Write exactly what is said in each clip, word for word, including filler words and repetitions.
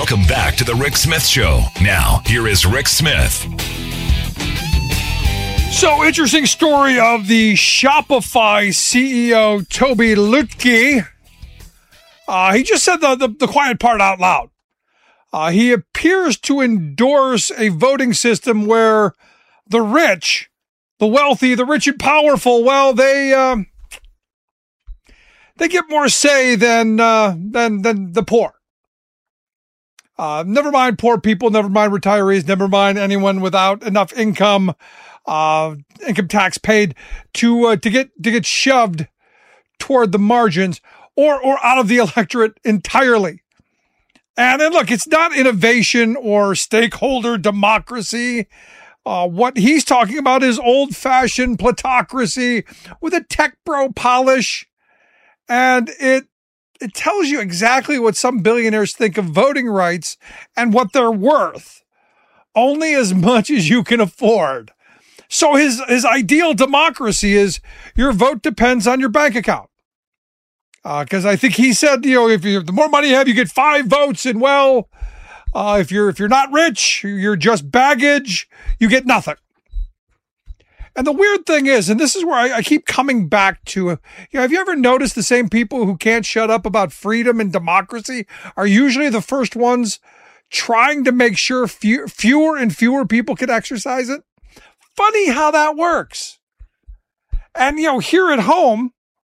Welcome back to the Rick Smith Show. Now, here is Rick Smith. So, interesting story of the Shopify C E O, Tobi Lütke. Uh, he just said the, the, the quiet part out loud. Uh, he appears to endorse a voting system where the rich, the wealthy, the rich and powerful, well, they um, they get more say than uh, than than the poor. Uh, never mind poor people, never mind retirees, never mind anyone without enough income, uh, income tax paid to uh, to get to get shoved toward the margins or or out of the electorate entirely. And then look, it's not innovation or stakeholder democracy. Uh, what he's talking about is old-fashioned plutocracy with a tech bro polish. And it it tells you exactly what some billionaires think of voting rights and what they're worth. Only as much as you can afford. So his, his ideal democracy is your vote depends on your bank account. Because uh, I think he said, you know, if you the more money you have, you get five votes, and well, uh, if you're if you're not rich, you're just baggage, you get nothing. And the weird thing is, and this is where I, I keep coming back to, you know, have you ever noticed the same people who can't shut up about freedom and democracy are usually the first ones trying to make sure few, fewer and fewer people can exercise it? Funny how that works. And, you know, here at home,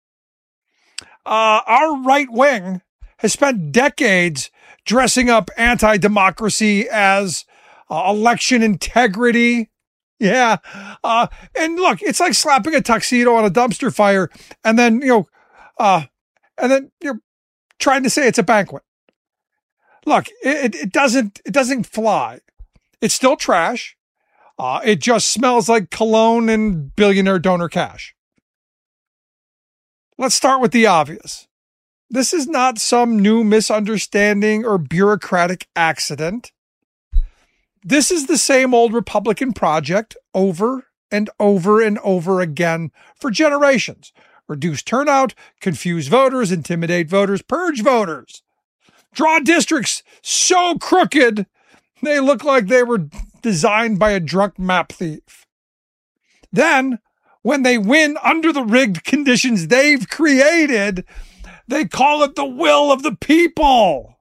Uh, our right wing has spent decades dressing up anti-democracy as uh, election integrity. Yeah. Uh, and look, it's like slapping a tuxedo on a dumpster fire and then, you know, uh, and then you're trying to say it's a banquet. Look, it, it doesn't, it doesn't fly. It's still trash. Uh, it just smells like cologne and billionaire donor cash. Let's start with the obvious. This is not some new misunderstanding or bureaucratic accident. This is the same old Republican project over and over and over again for generations. Reduce turnout, confuse voters, intimidate voters, purge voters. Draw districts so crooked they look like they were designed by a drunk map thief. Then, when they win under the rigged conditions they've created, they call it the will of the people.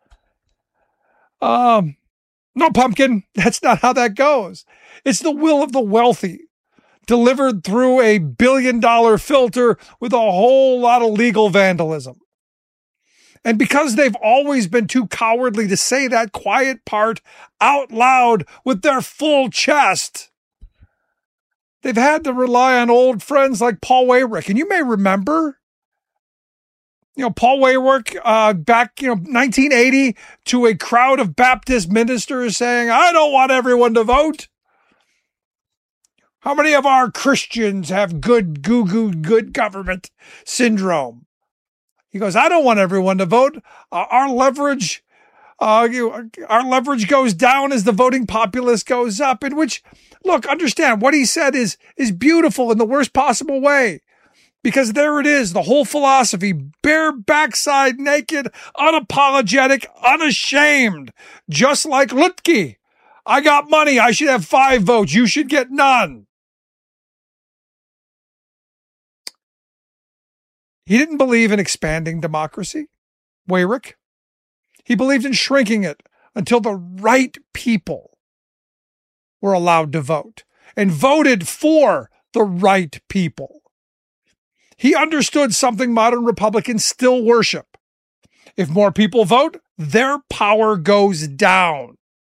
Um, no, pumpkin, that's not how that goes. It's the will of the wealthy, delivered through a billion dollar filter with a whole lot of legal vandalism. And because they've always been too cowardly to say that quiet part out loud with their full chest, they've had to rely on old friends like Paul Weyrich. And you may remember, you know, Paul Weyrich uh, back, you know, nineteen eighty to a crowd of Baptist ministers saying, I don't want everyone to vote. How many of our Christians have good, goo-goo, good government syndrome? He goes, I don't want everyone to vote. Uh, our leverage, uh, you, our leverage goes down as the voting populace goes up, in which, look, understand what he said is, is beautiful in the worst possible way, because there it is. The whole philosophy, bare backside, naked, unapologetic, unashamed, just like Lütke. I got money. I should have five votes. You should get none. He didn't believe in expanding democracy, Weyrich. He believed in shrinking it until the right people were allowed to vote and voted for the right people. He understood something modern Republicans still worship. If more people vote, their power goes down.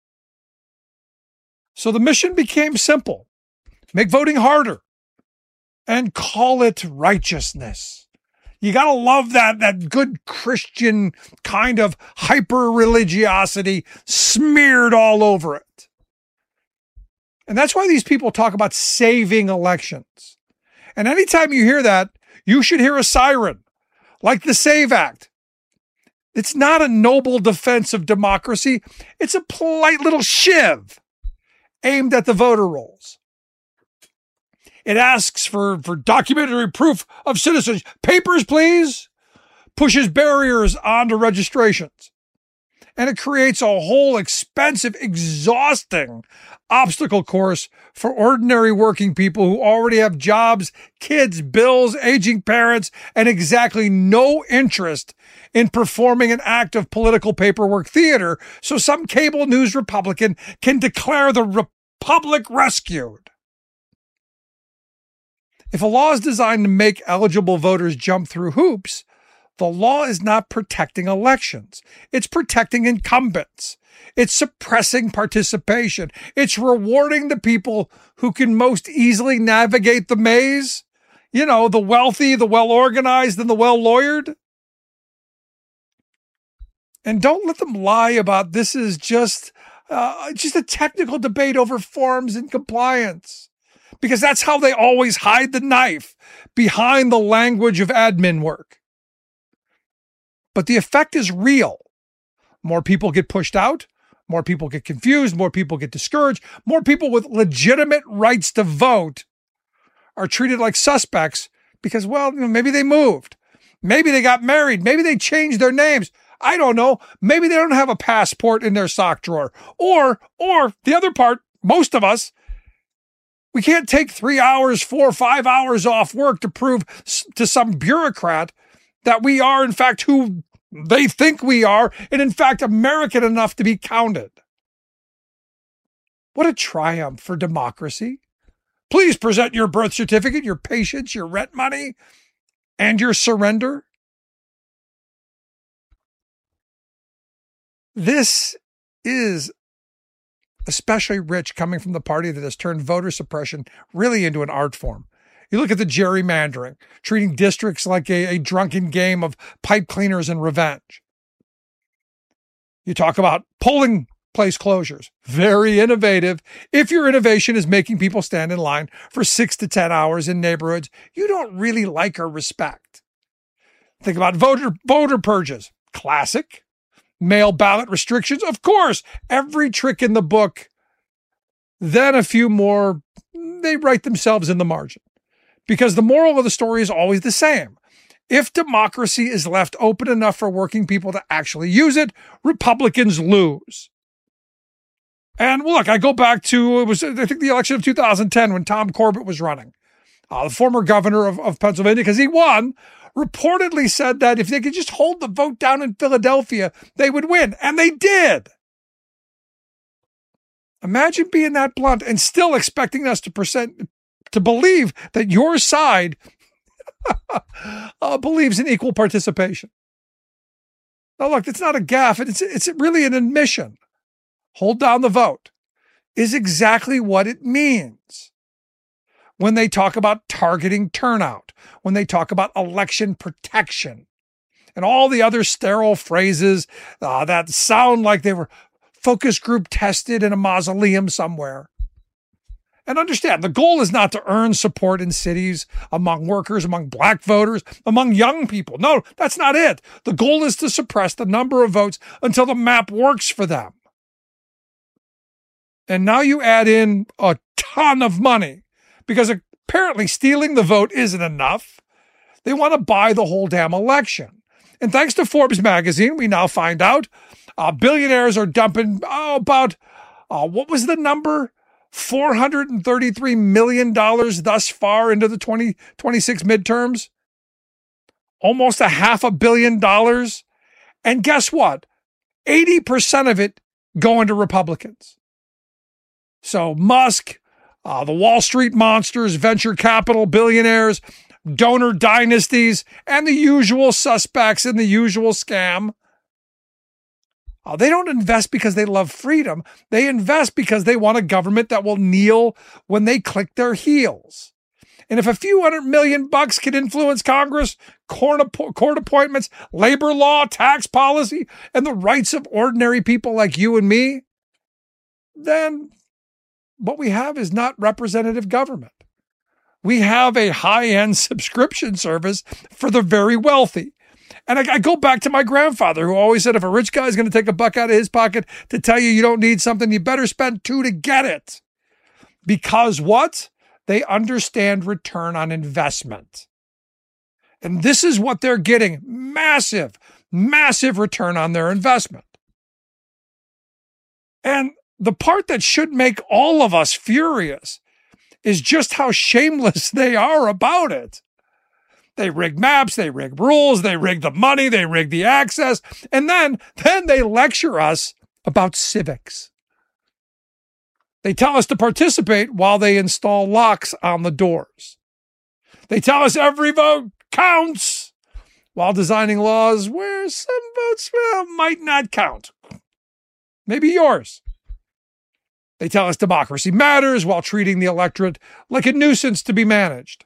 So the mission became simple. Make voting harder and call it righteousness. You got to love that, that good Christian kind of hyper-religiosity smeared all over it. And that's why these people talk about saving elections. And anytime you hear that, you should hear a siren, like the SAVE Act. It's not a noble defense of democracy. It's a polite little shiv aimed at the voter rolls. It asks for, for documentary proof of citizenship. Papers, please. Pushes barriers onto registrations. And it creates a whole expensive, exhausting obstacle course for ordinary working people who already have jobs, kids, bills, aging parents, and exactly no interest in performing an act of political paperwork theater so some cable news Republican can declare the Republic rescued. If a law is designed to make eligible voters jump through hoops, the law is not protecting elections. It's protecting incumbents. It's suppressing participation. It's rewarding the people who can most easily navigate the maze. You know, the wealthy, the well-organized, and the well-lawyered. And don't let them lie about this is just, uh, just a technical debate over forms and compliance. Because that's how they always hide the knife, behind the language of admin work. But the effect is real. More people get pushed out. More people get confused. More people get discouraged. More people with legitimate rights to vote are treated like suspects because, well, maybe they moved. Maybe they got married. Maybe they changed their names. I don't know. Maybe they don't have a passport in their sock drawer. Or, or the other part, most of us, we can't take three hours, four or five hours off work to prove to some bureaucrat that we are, in fact, who they think we are, and in fact, American enough to be counted. What a triumph for democracy. Please present your birth certificate, your patience, your rent money, and your surrender. This is especially rich coming from the party that has turned voter suppression really into an art form. You look at the gerrymandering, treating districts like a, a drunken game of pipe cleaners and revenge. You talk about polling place closures. Very innovative. If your innovation is making people stand in line for six to ten hours in neighborhoods you don't really like or respect. Think about voter voter purges. Classic. Mail ballot restrictions. Of course, every trick in the book. Then a few more, they write themselves in the margin. Because the moral of the story is always the same. If democracy is left open enough for working people to actually use it, Republicans lose. And look, I go back to, it was, I think, the election of two thousand ten when Tom Corbett was running, uh, the former governor of, of Pennsylvania, because he won, reportedly said that if they could just hold the vote down in Philadelphia, they would win. And they did. Imagine being that blunt and still expecting us to present, to believe that your side uh, believes in equal participation. Now, look, it's not a gaffe. It's, it's really an admission. Hold down the vote is exactly what it means. When they talk about targeting turnout, when they talk about election protection, and all the other sterile phrases uh, that sound like they were focus group tested in a mausoleum somewhere. And understand, the goal is not to earn support in cities, among workers, among black voters, among young people. No, that's not it. The goal is to suppress the number of votes until the map works for them. And now you add in a ton of money because apparently stealing the vote isn't enough. They want to buy the whole damn election. And thanks to Forbes magazine, we now find out uh, billionaires are dumping oh, about, uh, what was the number? four hundred thirty-three million dollars thus far into the twenty twenty-six midterms. Almost a half a billion dollars. And guess what? eighty percent of it going to Republicans. So Musk, uh, the Wall Street monsters, venture capital billionaires, donor dynasties, and the usual suspects in the usual scam. Uh, they don't invest because they love freedom. They invest because they want a government that will kneel when they click their heels. And if a few hundred million bucks can influence Congress, court appointments, labor law, tax policy, and the rights of ordinary people like you and me, then what we have is not representative government. We have a high-end subscription service for the very wealthy. And I, I go back to my grandfather who always said, if a rich guy is going to take a buck out of his pocket to tell you you don't need something, you better spend two to get it. Because what? They understand return on investment. And this is what they're getting. Massive, massive return on their investment. And the part that should make all of us furious is just how shameless they are about it. They rig maps, they rig rules, they rig the money, they rig the access, and then, then they lecture us about civics. They tell us to participate while they install locks on the doors. They tell us every vote counts while designing laws where some votes, well, might not count. Maybe yours. They tell us democracy matters while treating the electorate like a nuisance to be managed.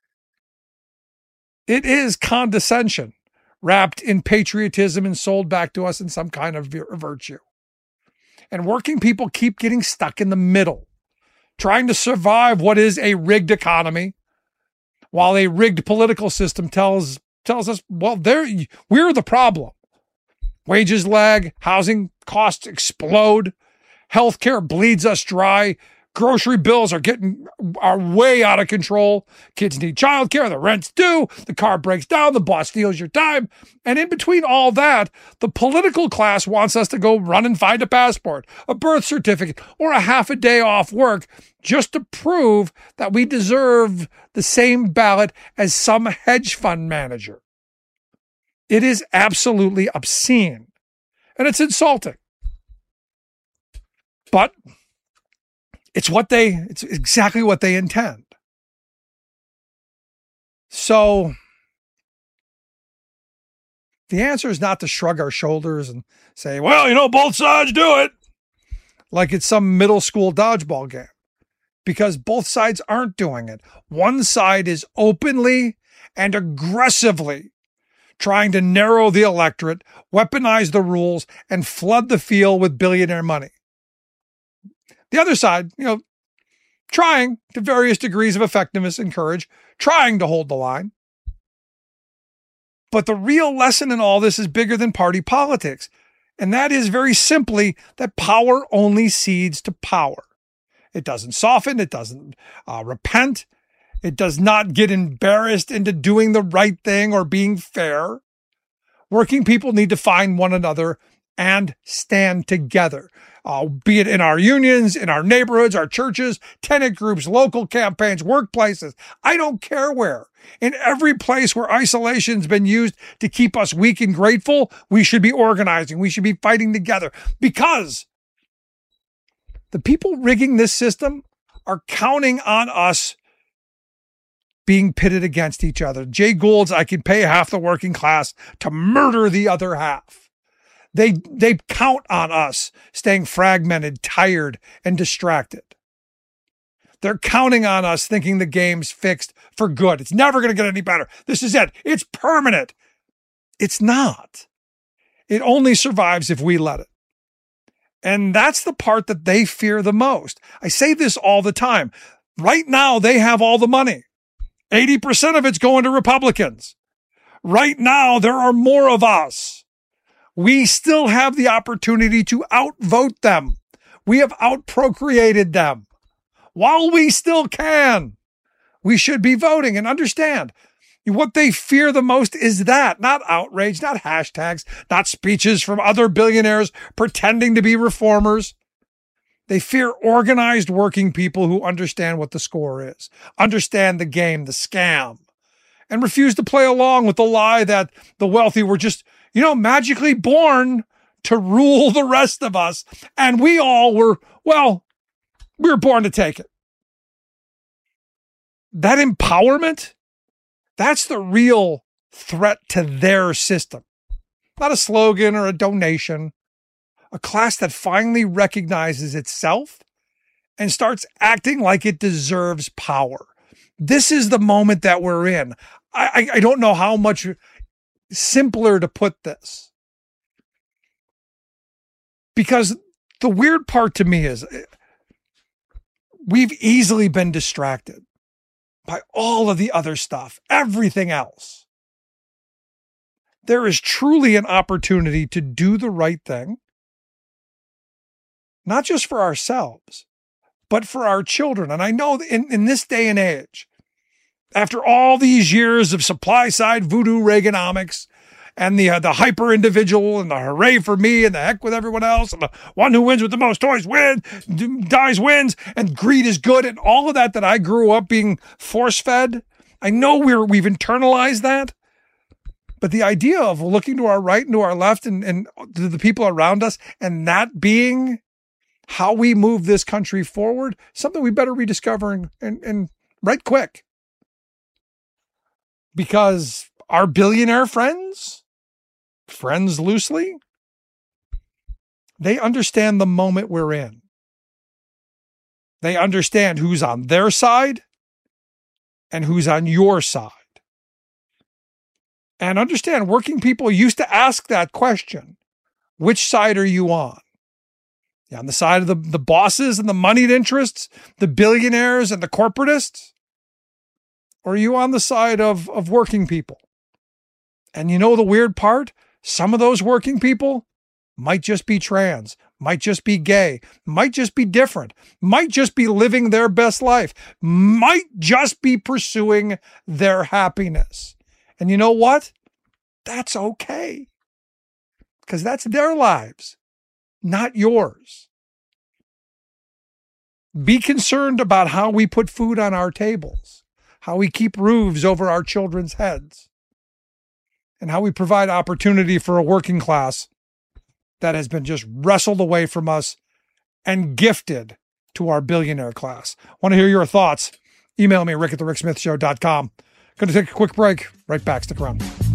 It is condescension wrapped in patriotism and sold back to us in some kind of virtue. And working people keep getting stuck in the middle, trying to survive what is a rigged economy, while a rigged political system tells tells us, well, there we're the problem. Wages lag, housing costs explode, healthcare bleeds us dry, grocery bills are getting are way out of control. Kids need childcare, the rent's due, the car breaks down, the boss steals your time. And in between all that, the political class wants us to go run and find a passport, a birth certificate, or a half a day off work just to prove that we deserve the same ballot as some hedge fund manager. It is absolutely obscene, and it's insulting. But it's what they, it's exactly what they intend. So the answer is not to shrug our shoulders and say, well, you know, both sides do it, like it's some middle school dodgeball game, because both sides aren't doing it. One side is openly and aggressively trying to narrow the electorate, weaponize the rules, and flood the field with billionaire money. The other side, you know, trying to various degrees of effectiveness and courage, trying to hold the line. But the real lesson in all this is bigger than party politics. And that is very simply that power only cedes to power. It doesn't soften. It doesn't uh, repent. It does not get embarrassed into doing the right thing or being fair. Working people need to find one another and stand together. Uh, be it in our unions, in our neighborhoods, our churches, tenant groups, local campaigns, workplaces. I don't care where. In every place where isolation's been used to keep us weak and grateful, we should be organizing. We should be fighting together, because the people rigging this system are counting on us being pitted against each other. Jay Gould's, I can pay half the working class to murder the other half. They they count on us staying fragmented, tired, and distracted. They're counting on us thinking the game's fixed for good. It's never going to get any better. This is it. It's permanent. It's not. It only survives if we let it. And that's the part that they fear the most. I say this all the time. Right now, they have all the money. eighty percent of it's going to Republicans. Right now, there are more of us. We still have the opportunity to outvote them. We have outprocreated them. While we still can, we should be voting. And understand, what they fear the most is that, not outrage, not hashtags, not speeches from other billionaires pretending to be reformers. They fear organized working people who understand what the score is, understand the game, the scam, and refuse to play along with the lie that the wealthy were just, you know, magically born to rule the rest of us. And we all were, well, we were born to take it. That empowerment, that's the real threat to their system. Not a slogan or a donation. A class that finally recognizes itself and starts acting like it deserves power. This is the moment that we're in. I, I, I don't know how much simpler to put this. Because the weird part to me is we've easily been distracted by all of the other stuff, everything else. There is truly an opportunity to do the right thing, not just for ourselves, but for our children. And I know that in, in this day and age, after all these years of supply side voodoo Reaganomics and the uh, the hyper individual and the hooray for me and the heck with everyone else and the one who wins with the most toys wins, dies wins, and greed is good and all of that that I grew up being force fed. I know we're we've internalized that, but the idea of looking to our right and to our left and, and to the people around us and that being how we move this country forward, something we better rediscover and, and, and right quick. Because our billionaire friends, friends loosely, they understand the moment we're in. They understand who's on their side and who's on your side. And understand, working people used to ask that question. Which side are you on? Yeah, on the side of the, the bosses and the moneyed interests, the billionaires and the corporatists? Or are you on the side of, of working people? And you know the weird part? Some of those working people might just be trans, might just be gay, might just be different, might just be living their best life, might just be pursuing their happiness. And you know what? That's okay. Because that's their lives, not yours. Be concerned about how we put food on our tables, how we keep roofs over our children's heads, and how we provide opportunity for a working class that has been just wrestled away from us and gifted to our billionaire class. Want to hear your thoughts? Email me, rick at the rick smith show dot com. Going to take a quick break. Right back. Stick around.